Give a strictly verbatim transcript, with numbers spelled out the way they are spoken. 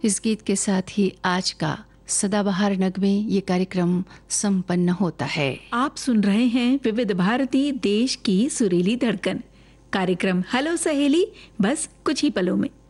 इस गीत के साथ ही आज का सदाबहार नगमे ये कार्यक्रम संपन्न होता है। आप सुन रहे हैं विविध भारती, देश की सुरीली धड़कन। कार्यक्रम हेलो सहेली, बस कुछ ही पलों में।